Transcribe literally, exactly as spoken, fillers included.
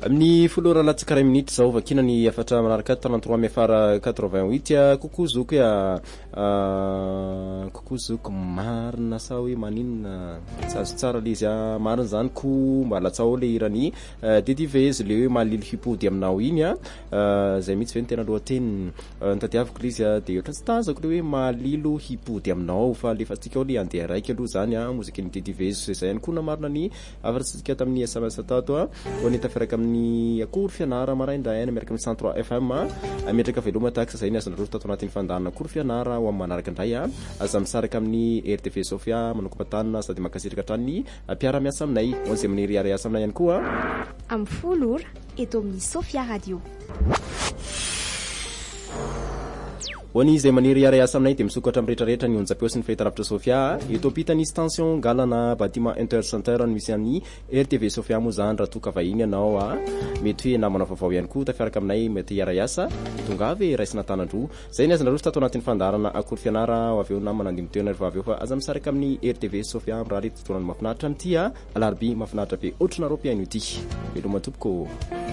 Amin'ny folora latsaka ray minitra zao vakina ny afatra manaraka trente-trois mefara quatre-vingt-huit coucou zoko ya coucou zoko marina sa hoe maninona tsazo tsara le izy marina zany ko mbalatsao le irany dediveze le hoe malilo hipody aminao iny a zay mitsy ve ny tena lohateny nitadiaviko le izy de ohatra tsy tazako le hoe malilo hipody aminao fa le fatsika ao le andeha raiky aloha zany a mozika ny dediveze zay ihany koa na marina ny avaratsika tamin'ny S M S tato a oni taferaka amin'ny akory fianara maraindraina miaraka amin'ny cent trois F M ametraka veloma taxa zay ny azanareo tato anatin'ny fandaharana akory fianara ho amin'ny manaraka indray a aza misaraka amin'ny R T V Sofia manokam-patanana sady makasiraka hatrany mpiara-miasa aminay hoan'izay amin'ny riariasa aminay ihany koa amin'ny folora eto amin'ny Sofia Radio. Hoany izay maniry ariasa aminay dia misokatra amin'ny rehetrarehetra ny onjam-peo sy ny fahitalavitra Sofia eto ampitany station galana bâtiment intercenter no misy amin'ny R T V Sofia moa zany raha toka vahiny ianao a mety hoe namana vaovao ihany koa tafiaraka aminay mety ariasa tonga avy raisina tanandro zay ny azanareo tato anatin'ny fandarana akory fianara ho aveo namana andimy teo nareo aveo fa aza misaraka amin'ny R T V Sofia amin'ny raha reto totonany mafinaritra amin'ity a alarby mafinaritra be ohatranareo mpiaino ity veloma tompoko.